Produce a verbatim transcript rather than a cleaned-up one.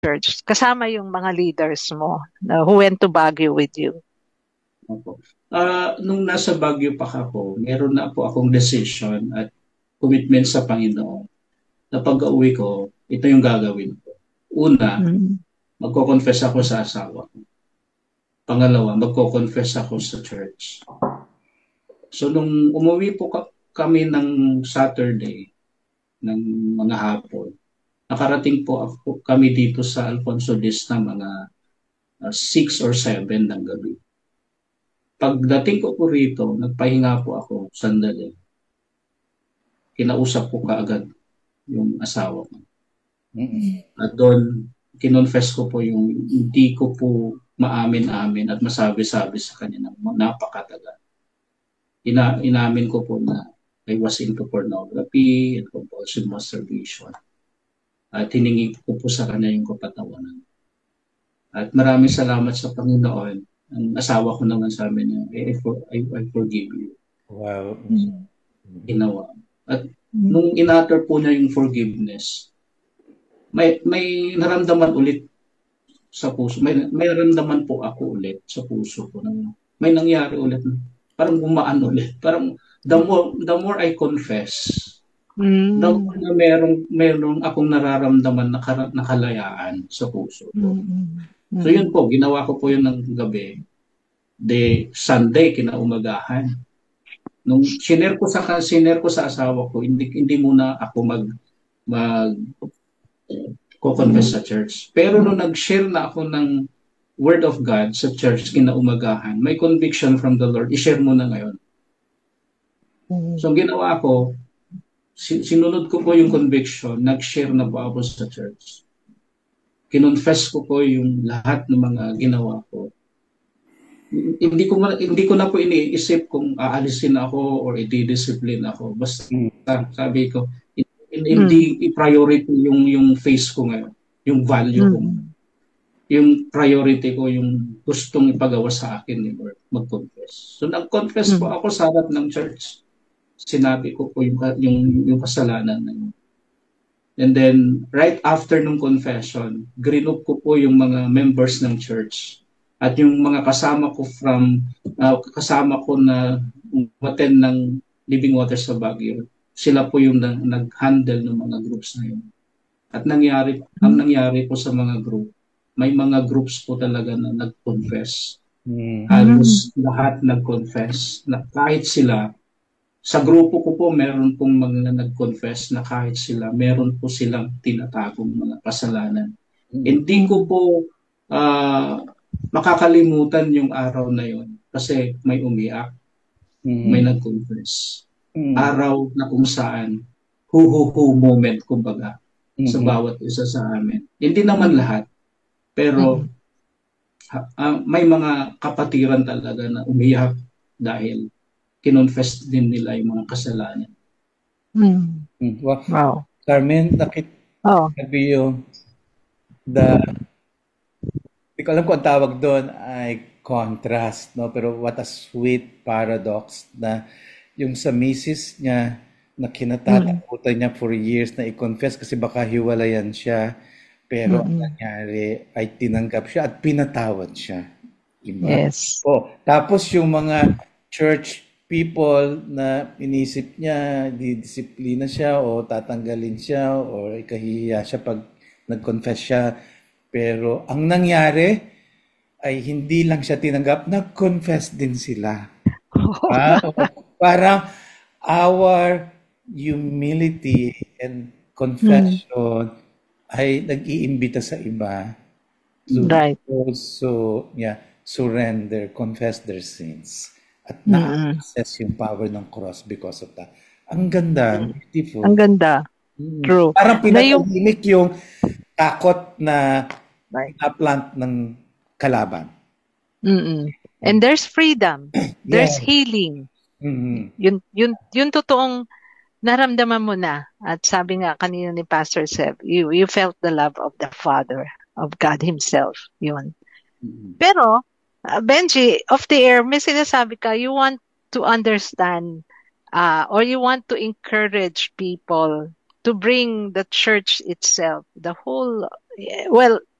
church? Kasama yung mga leaders mo na who went to Baguio with you. Opo. Uh, nung nasa Baguio pa ako, meron na po akong decision at commitment sa Panginoon na pag-uwi ko, ito yung gagawin ko. Una, mm-hmm. magko-confess ako sa asawa ko. Pangalawa, magko-confess ako sa church. So nung umuwi po ka- kami ng Saturday, ng mga hapon, nakarating po ako, kami dito sa Alfonso Dis na mga uh, six or seven ng gabi. Pagdating ko po rito, nagpahinga po ako sandali. Kinausap ko kaagad yung asawa ko. Mm-hmm. At doon, kinonfess ko po yung hindi ko po maamin-amin at masabi-sabi sa kanya na napakatagal. Ina inamin ko po na I was into pornography and compulsive masturbation. At hiningi ko po sa kanya yung kapatawanan. At maraming salamat sa Panginoon. Ang asawa ko naman sa amin niya, I, I, I, I forgive you. Wow. Ginawa. At nung inatter po niya yung forgiveness, may may naramdaman ulit sa puso. May, may naramdaman po ako ulit sa puso ko. May nangyari ulit. Parang gumaan ulit. Parang the more, the more I confess, mm. the more na merong, merong akong nararamdaman na nakalayaan sa puso ko. Mm. So yun po, ginawa ko po yun ng gabi. De Sunday, kinaumagahan. Nung sinare ko sa sinare ko sa asawa ko, hindi hindi muna ako mag mag ko-confess sa church. Pero nung nag-share na ako ng Word of God sa church kinaumagahan, may conviction from the Lord, i-share mo na ngayon. So ginawa ko, sinunod ko po yung conviction, nag-share na po ako sa church. Kinonfess ko po yung lahat ng mga ginawa ko. Hindi ko hindi ko na po iniisip kung aalisin ako or i-discipline ako. Basta mm. sabi ko, hindi mm. i-priority yung yung face ko ngayon, yung value mm. ko. Yung priority ko, yung gustong ipagawa sa akin ni Lord, mag-confess. So nag-confess mm. po ako sa harap ng church. Sinabi ko po yung yung, yung kasalanan na yun. And then, right after nung confession, grinup ko po yung mga members ng church. At yung mga kasama ko from, uh, kasama ko na umattend ng Living Waters sa Baguio, sila po yung na, nag-handle ng mga groups na yun. At nangyari, ang nangyari po sa mga group, may mga groups po talaga na nag-confess. Mm-hmm. Halos lahat nag-confess na kahit sila, sa grupo ko po, meron pong mga nag-confess na kahit sila, meron po silang tinatagong mga kasalanan. Mm-hmm. Hindi ko po uh, makakalimutan yung araw na yon kasi may umiyak, mm-hmm. may nag-confess. Mm-hmm. Araw na kung saan, hu-hu-hu moment, kumbaga, mm-hmm. sa bawat isa sa amin. Hindi naman lahat, pero mm-hmm. uh, may mga kapatiran talaga na umiyak dahil kinonfess din nila yung mga kasalanan. Mm. Wow. wow. Carmen, nakit oh. sabi yung the hindi ko alam kung ang tawag doon ay contrast, no? Pero what a sweet paradox na yung sa misis niya na kinatatakutan mm. niya for years na i-confess kasi baka hiwalayan siya, pero mm. ang nangyari ay tinanggap siya at pinatawad siya. Diba? Yes. Oh, tapos yung mga church people na inisip niya, didisiplina siya o tatanggalin siya o ikahihiya siya pag nag-confess siya. Pero ang nangyari ay hindi lang siya tinanggap, nag-confess din sila. Ah, parang our humility and confession mm. ay nag-iimbita sa iba to right. also yeah, surrender, confess their sins. At na-access yung power ng cross because of that. Ang ganda, beautiful. Ang ganda. Mm. True. Parang pinatahimik yung takot na right. na-plant ng kalaban. Mm-mm. And there's freedom. There's yeah. healing. Mm-hmm. Yun, yun, yun totoong naramdaman mo na. At sabi nga kanina ni Pastor Seb, you, you felt the love of the Father, of God Himself. Yun. Mm-hmm. Pero, Uh, Benji, off the air, may sinasabi ka, you want to understand uh, or you want to encourage people to bring the church itself, the whole well,